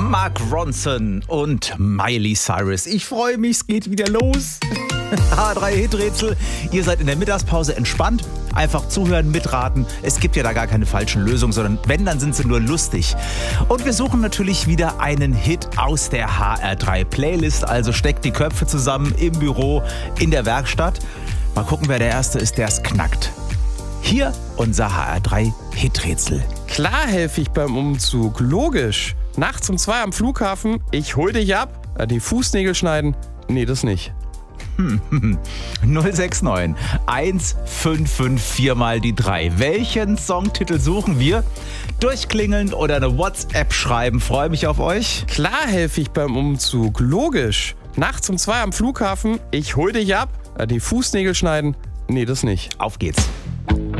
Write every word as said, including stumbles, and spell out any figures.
Mark Ronson und Miley Cyrus. Ich freue mich, es geht wieder los. H drei Hiträtsel. Ihr seid in der Mittagspause entspannt. Einfach zuhören, mitraten. Es gibt ja da gar keine falschen Lösungen, sondern wenn, dann sind sie nur lustig. Und wir suchen natürlich wieder einen Hit aus der H R drei Playlist. Also steckt die Köpfe zusammen im Büro, in der Werkstatt. Mal gucken, wer der Erste ist, der es knackt. Hier unser H R drei Hiträtsel. Klar helfe ich beim Umzug, logisch. Nachts um zwei am Flughafen, ich hol dich ab. Die Fußnägel schneiden, nee, das nicht. null sechs neun eins fünf fünf vier mal die drei. Welchen Songtitel suchen wir? Durchklingeln oder eine WhatsApp schreiben. Freue mich auf euch. Klar helfe ich beim Umzug, logisch. Nachts um zwei am Flughafen, ich hol dich ab. Die Fußnägel schneiden, nee, das nicht. Auf geht's.